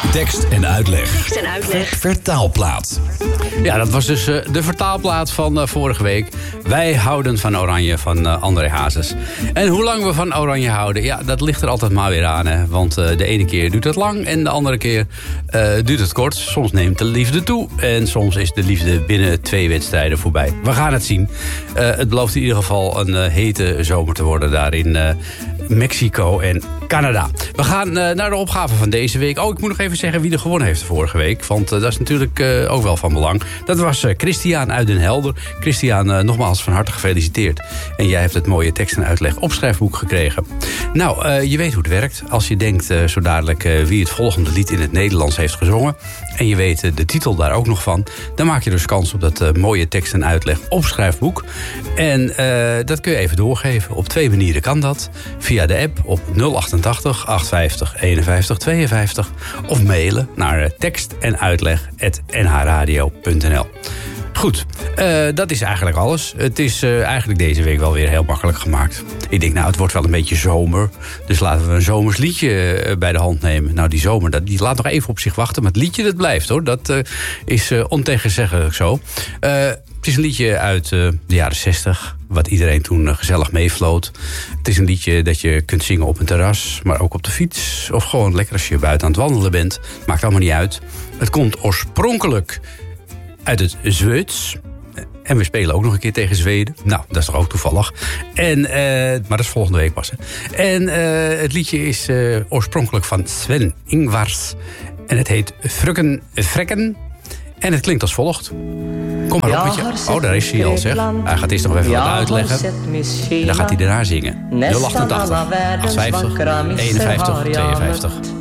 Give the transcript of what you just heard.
Tekst en uitleg. Vertaalplaat. Ja, dat was dus de vertaalplaat van vorige week. Wij houden van Oranje van André Hazes. En hoe lang we van Oranje houden, ja, dat ligt er altijd maar weer aan. Hè? Want de ene keer duurt het lang en de andere keer duurt het kort. Soms neemt de liefde toe en soms is de liefde binnen 2 wedstrijden voorbij. We gaan het zien. Het belooft in ieder geval een hete zomer te worden daar in Mexico en Canada. We gaan naar de opgave van deze week. Oh, ik moet nog even zeggen wie er gewonnen heeft vorige week. Want dat is natuurlijk ook wel van belang. Dat was Christian uit Den Helder. Christian, nogmaals van harte gefeliciteerd. En jij hebt het mooie tekst en uitleg opschrijfboek gekregen. Nou, je weet hoe het werkt. Als je denkt zo dadelijk wie het volgende lied in het Nederlands heeft gezongen. En je weet de titel daar ook nog van. Dan maak je dus kans op dat mooie tekst en uitleg opschrijfboek. En dat kun je even doorgeven. Op 2 manieren kan dat. Via de app op 088 850 51 52. Of mailen naar tekstenuitleg@nhradio.nl. Goed, dat is eigenlijk alles. Het is eigenlijk deze week wel weer heel makkelijk gemaakt. Ik denk, nou, het wordt wel een beetje zomer. Dus laten we een zomers liedje bij de hand nemen. Nou, die zomer, die laat nog even op zich wachten. Maar het liedje, dat blijft, hoor. Dat is ontegenzeggelijk zo. Het is een liedje uit de jaren 60... wat iedereen toen gezellig meefloot. Het is een liedje dat je kunt zingen op een terras... maar ook op de fiets. Of gewoon lekker als je buiten aan het wandelen bent. Maakt allemaal niet uit. Het komt oorspronkelijk uit het Zweeds. En we spelen ook nog een keer tegen Zweden. Nou, dat is toch ook toevallig. Maar dat is volgende week pas. Hè. En het liedje is oorspronkelijk van Sven Ingvars. En het heet Frekken. En het klinkt als volgt. Kom maar op met je. Oh, daar is hij al, zeg. Hij gaat eerst nog even wat uitleggen. En dan gaat hij daarna zingen. 088 850 51 52.